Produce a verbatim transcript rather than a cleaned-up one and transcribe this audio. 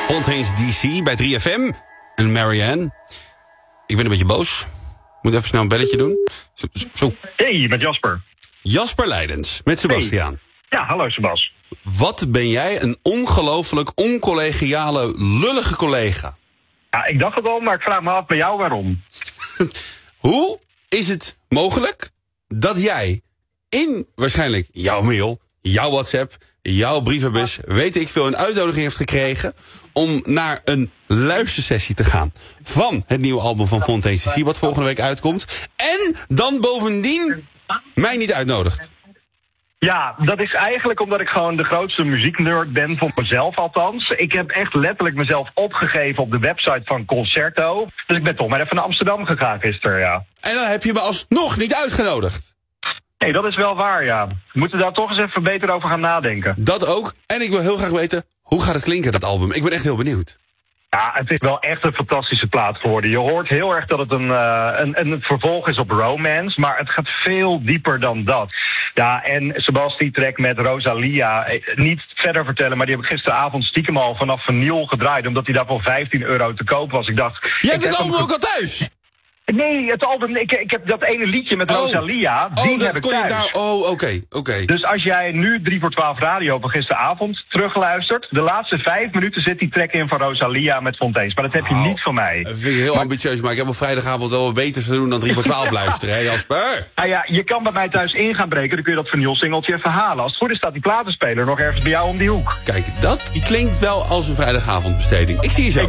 Fontaine's D C bij drie F M. En Marianne. Ik ben een beetje boos. Moet even snel een belletje doen. Zo, zo. Hey, met Jasper. Jasper Leidens, met Sebastiaan. Hey. Ja, hallo Sebas. Wat ben jij een ongelooflijk oncollegiale, lullige collega. Ja, ik dacht het al, maar ik vraag me af bij jou waarom. Hoe is het mogelijk dat jij in waarschijnlijk jouw mail, jouw WhatsApp, jouw brievenbus, weet ik veel, een uitnodiging hebt gekregen om naar een luistersessie te gaan van het nieuwe album van Fontaine's D C, wat volgende week uitkomt, en dan bovendien mij niet uitnodigt? Ja, dat is eigenlijk omdat ik gewoon de grootste muzieknerd ben, voor mezelf althans. Ik heb echt letterlijk mezelf opgegeven op de website van Concerto. Dus ik ben toch maar even naar Amsterdam gegaan gisteren, ja. En dan heb je me alsnog niet uitgenodigd. Nee, dat is wel waar, ja. We moeten daar toch eens even beter over gaan nadenken. Dat ook. En ik wil heel graag weten, hoe gaat het klinken, dat album? Ik ben echt heel benieuwd. Ja, het is wel echt een fantastische plaat geworden. Je hoort heel erg dat het een, uh, een, een vervolg is op Romance, maar het gaat veel dieper dan dat. Ja, en Sebastian trek met Rosalia, eh, niet verder vertellen, maar die heb ik gisteravond stiekem al vanaf vinyl gedraaid, omdat hij daar voor vijftien euro te koop was. Ik dacht... Je hebt ik het heb album hem... ook al thuis? Nee, het album, ik, ik heb dat ene liedje met oh. Rosalia, die oh, dat heb ik kon thuis. Je daar... Oh, oké, okay, oké. Okay. Dus als jij nu drie voor twaalf radio van gisteravond terugluistert, de laatste vijf minuten zit die track in van Rosalia met Fontaine's. Maar dat heb je oh, niet van mij. Dat vind ik heel maar... ambitieus, maar ik heb op vrijdagavond wel wat beter te doen dan drie voor twaalf luisteren, hè Jasper? Nou ja, je kan bij mij thuis in gaan breken, dan kun je dat vinyl-singeltje even halen. Als het goed is staat die platenspeler nog ergens bij jou om die hoek. Kijk, dat klinkt wel als een vrijdagavondbesteding. Ik zie je zo.